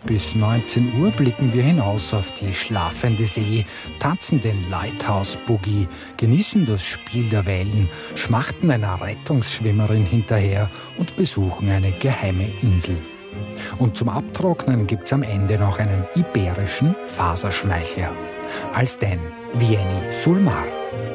Bis 19 Uhr blicken wir hinaus auf die schlafende See, tanzen den Lighthouse-Boogie, genießen das Spiel der Wellen, schmachten einer Rettungsschwimmerin hinterher und besuchen eine geheime Insel. Und zum Abtrocknen gibt's am Ende noch einen iberischen Faserschmeichler. Als denn Vieni sul Mar.